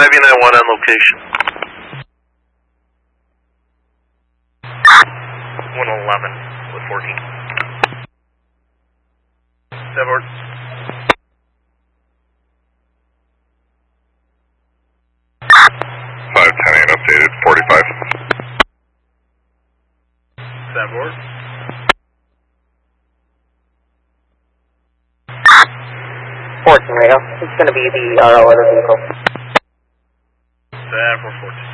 99-1 on location. 111 with 14. Seven. 510 updated, 45. 7. 14 radio. It's going to be the RO of the vehicle. 7-4-14.